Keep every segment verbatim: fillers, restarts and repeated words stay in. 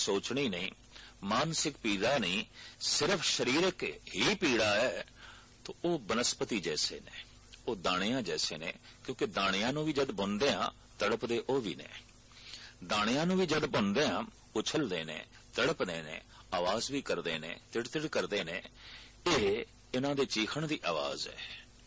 सोचनी नहीं, मानसिक पीड़ा नहीं, सिर्फ शरीरक ही पीड़ा है, तो वो बनस्पति जैसे ने, वो दाणियां जैसे ने, क्योंकि दाणियां नूं भी जद बुनदे हां तड़पदे ओ भी ने, दाणियां नूं भी जद बुनदे हां उछलदे ने, तड़पदे ने, आवाज भी करदे ने, तिड़-तिड़ करदे ने। ये इन्हां दे चीखण दी आवाज है।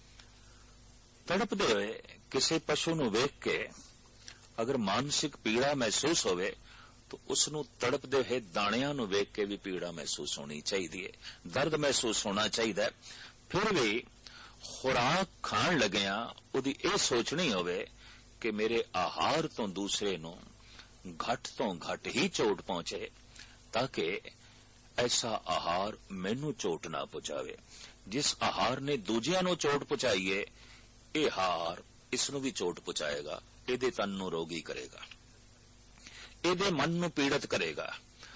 तड़पदे होए किसी पशु नूं वेख के अगर मानसिक पीड़ा महसूस होवे तो उसनूं तड़पदे होए दाणियां नूं वेख के भी पीड़ा महसूस होनी चाहिदी है, दर्द महसूस होना चाहिदा। फिर भी खुराक खाण लगिया उहदी इह सोचनी होवे कि मेरे आहार तो दूसरे नूं घट तो घट ही चोट पहुंचे, ताकि ऐसा आहार मैनू चोट ना पहुंचावे। जिस आहार ने दूजियां नूं चोट पहुंचाई है, यह आहार इसनूं भी चोट पहुंचाएगा, इहदे तन नूं रोगी करेगा, इहदे मन नूं पीड़ित करेगा।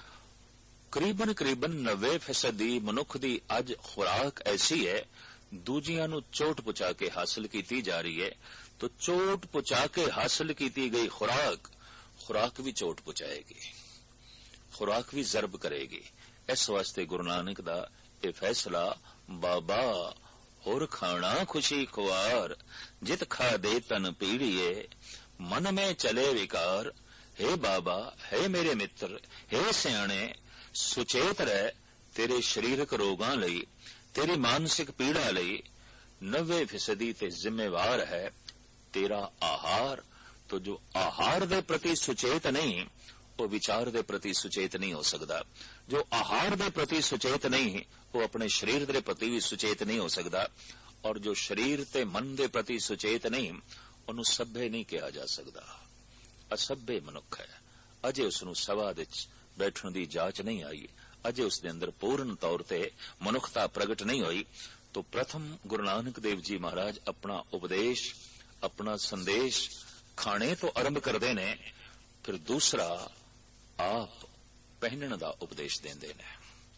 करीबन करीबन नब्बे फीसदी मनुख दी अज खुराक ऐसी है, दूजियां नूं चोट पहुंचा के हासिल की जा रही है। तो चोट पहुंचा के हासिल की गई खुराक खुराक भी चोट पहुंचाएगी, खुराक भी जरब करेगी। इस वास्ते गुरु नानक दा यह फैसला, बाबा होर खाना खुशी खुआर, जित खा दे तन पीड़िए, मन में चले विकार। हे बाबा, हे मेरे मित्र, हे सियाणे, सुचेत रह, तेरे शरीरक रोगां लई, तेरी मानसिक पीड़ा लई नब्बे फीसदी ते जिम्मेवार है तेरा आहार। तो जो आहार दे प्रति सुचेत नहीं, वो विचार दे प्रति सुचेत नहीं हो सकता। जो आहार दे प्रति सुचेत नहीं, वो अपने शरीर दे प्रति भी सुचेत नहीं हो सकता। और जो शरीर ते मन दे प्रति सुचेत नहीं, उन्हें सभ्य नहीं कहा जा सकता, असभ्य मनुख है। अजे उसनूं सभा दे बैठण दी जाच नहीं आई, अजे उसके अंदर पूर्ण तौर ते मनुखता प्रगट नहीं हुई। तो प्रथम गुरु नानक देव जी महाराज अपना उपदेश, अपना संदेश खाने तो आरंभ करते ने, फिर दूसरा आप पहनण दा उपदेश देंदे ने।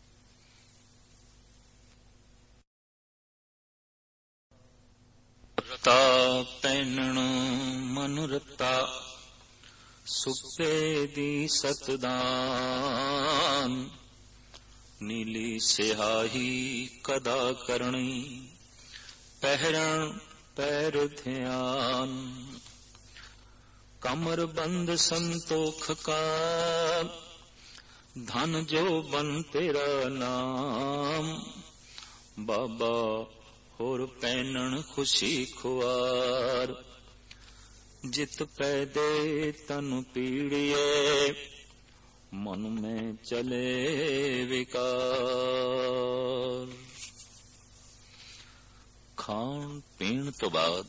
रता पहनण मनु रता, सुपे दी सतदान, नीली सिहाही कदा करनी, पहरण पैर ध्यान। कमर बंद संतोख का, धन जो बन तेरा नाम, बाबा होर पैनन खुशी खुआर। जित पैदे तन पीड़िए, मन में चले विकार। खाण पीण तो बाद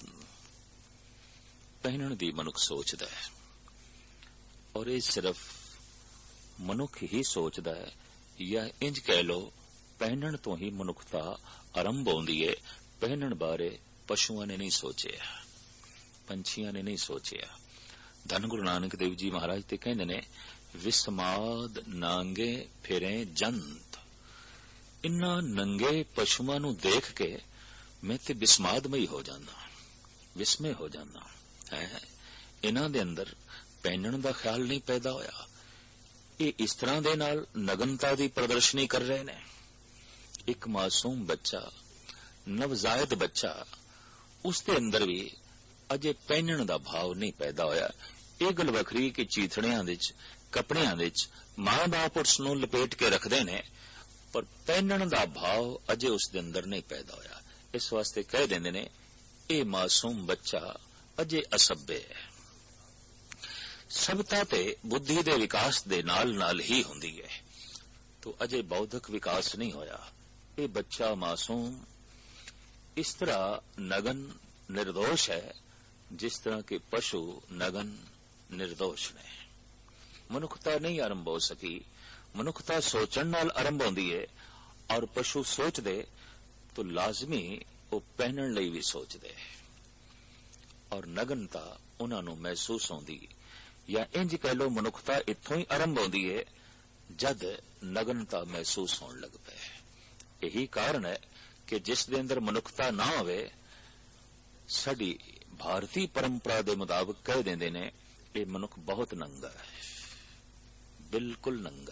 पहनण दी मनुख सोचदा है, और ये सिर्फ मनुख ही सोचदा है, या इंज कह लो पहनण तो ही मनुखता आरंभ होंदी है। पहनण बारे पशुओं ने नहीं सोचिया, पंछियां ने नहीं सोचिया। धन गुरु नानक देव जी महाराज ते कहंदे ने, विस्माद नांगे फिरे जंत। इन्ना नंगे पशुओं नूं देख के मैं ते विस्मादमई हो जाना, विस्मय हो जाना है। इन्हां दे अंदर पहनण दा ख्याल नहीं पैदा होया। ये इस तरह दे नाल नगनता दी प्रदर्शनी कर रहे ने। एक मासूम बच्चा, नवजायद बच्चा, उसके अंदर भी अजे पहनण दा भाव नहीं पैदा होया। ये गल वखरी कि चीथड़ियां दे च, कपड़ियां दे च मां बाप उसनूं लपेट के रखदे ने, पर पहनण दा भाव अजे उसके अंदर नहीं पैदा होया। इस वास्ते कह देंदे ने, ये मासूम बच्चा अजे असभ्य है। सभता ते बुद्धि दे विकास दे नाल नाल ही हुंदी है, तो अजे बौद्धिक विकास नहीं होया। ये बच्चा मासूम इस तरह नगन निर्दोष है, जिस तरह के पशु नगन निर्दोष ने। मनुखता नहीं आरंभ हो सकी। मनुखता सोचण नाल आरंभ होंदी है, और पशु सोच दे तो लाजमी वो पहनण लई भी सोचदे, और नगनता उन्हां नूं महसूस होंदी। या इंज कह लो मनुखता इत्थों ही आरंभ होंदी है जद नगनता महसूस होने लग पे। यही कारण है कि जिस दे अंदर मनुखता ना होवे, साडी भारतीय परंपरा दे मुताबिक कह देंदे ने, ये मनुख बहुत नंगा है, बिल्कुल नंगा